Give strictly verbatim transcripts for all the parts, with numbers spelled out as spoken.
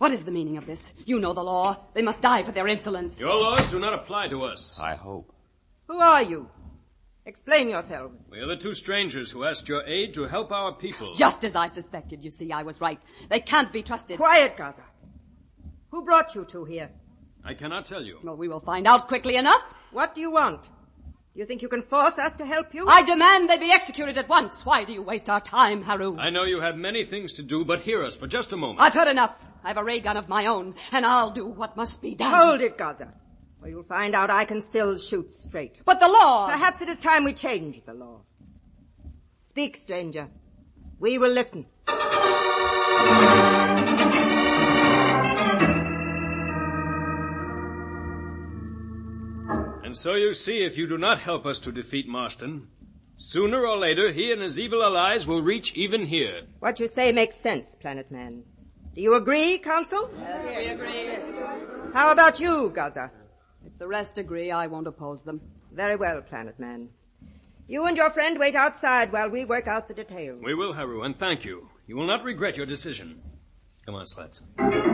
What is the meaning of this? You know the law. They must die for their insolence. Your laws do not apply to us. I hope. Who are you? Explain yourselves. We are the two strangers who asked your aid to help our people. Just as I suspected. You see, I was right. They can't be trusted. Quiet, Gaza. Who brought you two here? I cannot tell you. Well, we will find out quickly enough. What do you want? Do you think you can force us to help you? I demand they be executed at once. Why do you waste our time, Haru? I know you have many things to do, but hear us for just a moment. I've heard enough. I have a ray gun of my own, and I'll do what must be done. Hold it, Gaza, or you'll find out I can still shoot straight. But the law... Perhaps it is time we change the law. Speak, stranger. We will listen. And so you see, if you do not help us to defeat Marston, sooner or later he and his evil allies will reach even here. What you say makes sense, Planet Man. Do you agree, Council? Yes, we agree. How about you, Gaza? If the rest agree, I won't oppose them. Very well, Planet Man. You and your friend wait outside while we work out the details. We will, Haru, and thank you. You will not regret your decision. Come on, Slats.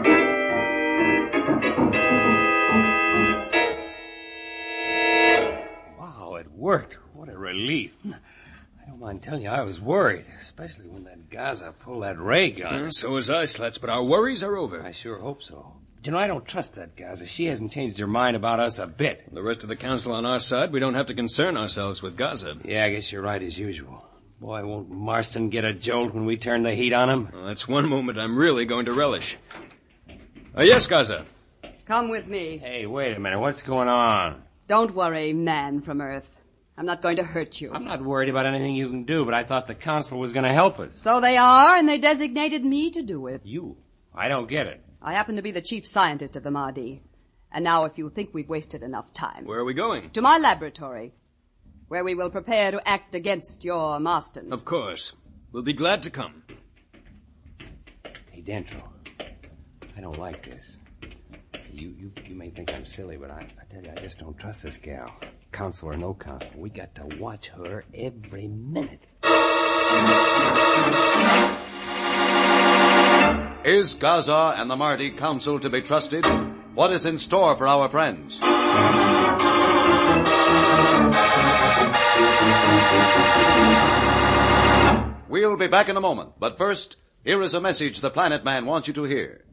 It worked. What a relief. I don't mind telling you, I was worried, especially when that Gaza pulled that ray gun. Uh, so was I, Slats, but our worries are over. I sure hope so. But you know, I don't trust that Gaza. She hasn't changed her mind about us a bit. The rest of the council on our side, we don't have to concern ourselves with Gaza. Yeah, I guess you're right as usual. Boy, won't Marston get a jolt when we turn the heat on him? Well, that's one moment I'm really going to relish. Uh, yes, Gaza. Come with me. Hey, wait a minute. What's going on? Don't worry, man from Earth. I'm not going to hurt you. I'm not worried about anything you can do, but I thought the council was going to help us. So they are, and they designated me to do it. You? I don't get it. I happen to be the chief scientist of the Mahdi. And now if you think we've wasted enough time... Where are we going? To my laboratory, where we will prepare to act against your Marston. Of course. We'll be glad to come. Hey, Dentro, I don't like this. You, you you may think I'm silly, but I, I tell you, I just don't trust this gal. Council or no council, we got to watch her every minute. Is Gaza and the Mahdi Council to be trusted? What is in store for our friends? We'll be back in a moment, but first, here is a message the Planet Man wants you to hear.